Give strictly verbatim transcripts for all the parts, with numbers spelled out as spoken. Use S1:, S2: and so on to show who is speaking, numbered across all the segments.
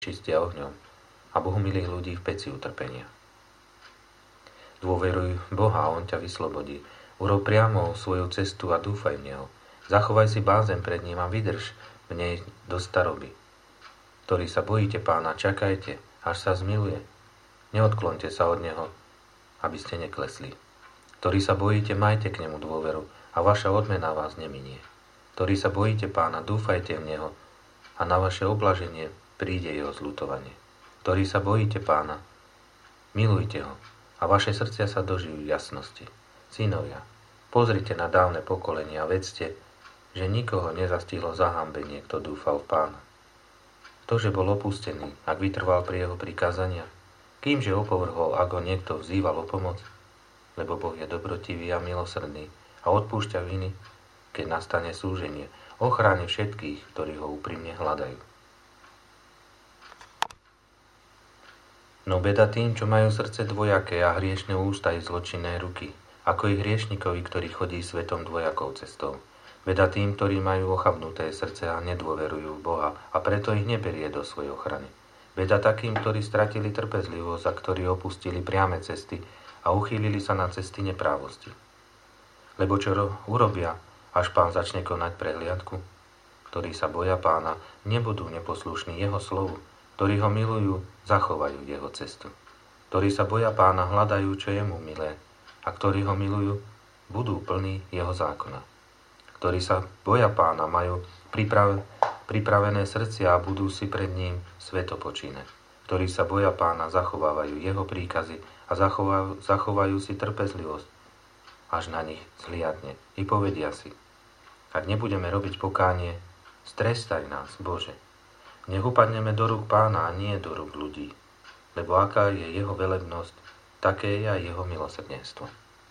S1: čistia ohňom a bohumilých ľudí v peci utrpenia. Dôveruj Boha, On ťa vyslobodí. Urob priamo svoju cestu a dúfaj v Neho. Zachovaj si bázeň pred ním a vydrž v nej do staroby. Ktorí sa bojíte Pána, čakajte, až sa zmiluje. Neodklonte sa od Neho, aby ste neklesli. Ktorí sa bojíte, majte k Nemu dôveru a vaša odmena vás neminie. Ktorí sa bojíte Pána, dúfajte v Neho a na vaše oblaženie príde Jeho zľutovanie. Ktorí sa bojíte Pána, milujte Ho a vaše srdcia sa dožijú jasnosti. Synovia, pozrite na dávne pokolenia a vedzte, že nikoho nezastihlo zahambenie, kto dúfal v Pána. Ktože bol opustený, ak vytrval pri Jeho prikázania, kýmže opovrhol, ak ho niekto vzýval o pomoc? Lebo Boh je dobrotivý a milosrdný a odpúšťa viny, keď nastane súženie, ochráni všetkých, ktorí ho úprimne hľadajú. No beda tým, čo majú srdce dvojaké a hriešne ústa i zločinné ruky, ako i hriešnikovi, ktorý chodí svetom dvojakou cestou. Beda tým, ktorí majú ochabnuté srdce a nedôverujú v Boha a preto ich neberie do svojej ochrany. Beda takým, ktorí stratili trpezlivosť a ktorí opustili priame cesty a uchýlili sa na cesty neprávosti. Lebo čo ro- urobia, až Pán začne konať prehliadku? Ktorí sa boja Pána, nebudú neposlušní Jeho slovu, ktorí ho milujú, zachovajú Jeho cestu. Ktorí sa boja Pána, hľadajú, čo je mu milé, a ktorí ho milujú, budú plní Jeho zákona. Ktorí sa boja Pána, majú priprav- pripravené srdcia a budú si pred ním sveto počínať. Ktorí sa boja Pána, zachovávajú Jeho príkazy a zachovajú, zachovajú si trpezlivosť, až na nich zhliadne. I povedia si, ak nebudeme robiť pokánie, strestaj nás, Bože. Nech upadneme do rúk Pána a nie do rúk ľudí, lebo aká je Jeho velebnosť, také je aj Jeho milosrdenstvo.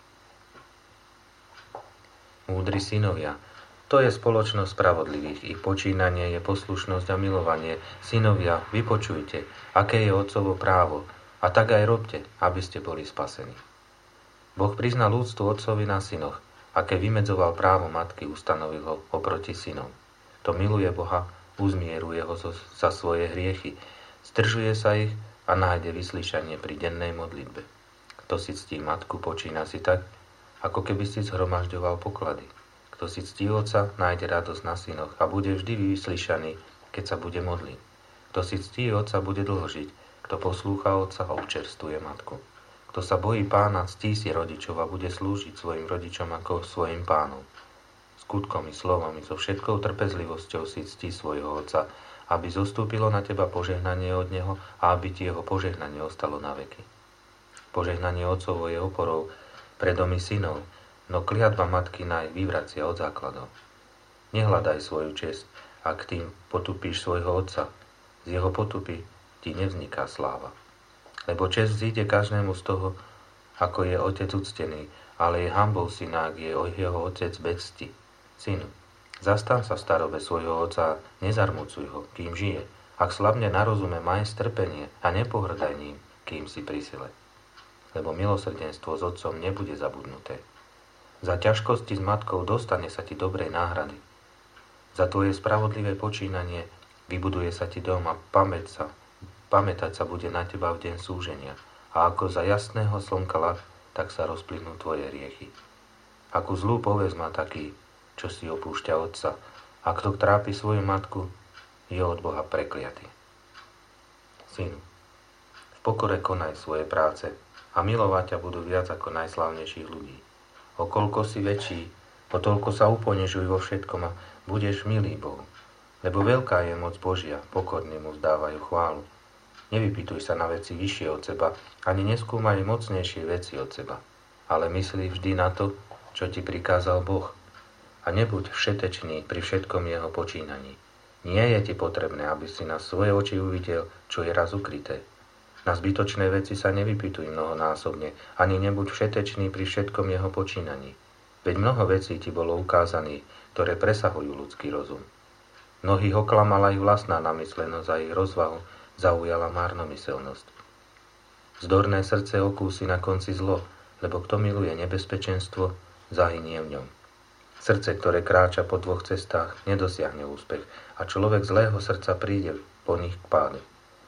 S1: Múdri synovia, to je spoločnosť spravodlivých, ich počínanie je poslušnosť a milovanie. Synovia, vypočujte, aké je otcovo právo, a tak aj robte, aby ste boli spasení. Boh priznal úctu otcovi na synoch, a keď vymedzoval právo matky, ustanovil ho oproti synom. To miluje Boha, uzmieruje ho za svoje hriechy, zdržuje sa ich a nájde vyslyšanie pri dennej modlitbe. Kto si ctí matku, počína si tak, ako keby si zhromažďoval poklady. Kto si ctí otca, nájde radosť na synoch a bude vždy vyslyšaný, keď sa bude modliť. Kto si ctí otca, bude dlho žiť. Kto poslúcha otca, občerstvuje matku. Kto sa bojí Pána, ctí si rodičov a bude slúžiť svojim rodičom ako svojim pánom. Skutkom i slovom i so všetkou trpezlivosťou si ctí svojho otca, aby zostúpilo na teba požehnanie od neho a aby ti jeho požehnanie ostalo na veky. Požehnanie otcovo je oporou pre domy synov, no kliatba matky naj vyvracia od základov. Nehľadaj svoju česť, ak tým potupíš svojho otca. Z jeho potupy ti nevzniká sláva. Lebo česť vzíde každému z toho, ako je otec uctený, ale je hanbou syna, ak je jeho otec bez cti. Synu, zastan sa v starobe svojho otca a nezarmucuj ho, kým žije. Ak slabne na rozume, maj strpenie a nepohrdaj ním, kým si pri sile. Lebo milosrdenstvo s otcom nebude zabudnuté. Za ťažkosti s matkou dostane sa ti dobrej náhrady. Za tvoje spravodlivé počínanie vybuduje sa ti dom a pamäť sa, pamätať sa bude na teba v deň súženia. A ako za jasného slnka ľad, tak sa rozplynú tvoje hriechy. Akú zlú povesť má taký, čo si opúšťa otca, a kto trápi svoju matku, je od Boha prekliatý. Synu, v pokore konaj svoje práce a milovať ťa budú viac ako najslávnejších ľudí. O koľko si väčší, o toľko sa uponižuj vo všetkom a budeš milý Bohu. Lebo veľká je moc Božia, pokorní mu vzdávajú chválu. Nevypýtuj sa na veci vyššie od seba, ani neskúmaj mocnejšie veci od seba, ale myslí vždy na to, čo ti prikázal Boh. A nebuď všetečný pri všetkom jeho počínaní. Nie je ti potrebné, aby si na svoje oči uvidel, čo je raz ukryté. Na zbytočné veci sa nevypýtuj mnohonásobne, ani nebuď všetečný pri všetkom jeho počínaní. Veď mnoho vecí ti bolo ukázaných, ktoré presahujú ľudský rozum. Mnohých oklamala ich vlastná namyslenosť a ich rozvahu zaujala márnomyselnosť. Zdorné srdce okúsi na konci zlo, lebo kto miluje nebezpečenstvo, zahynie v ňom. Srdce, ktoré kráča po dvoch cestách, nedosiahne úspech a človek zlého srdca príde po nich k pádu.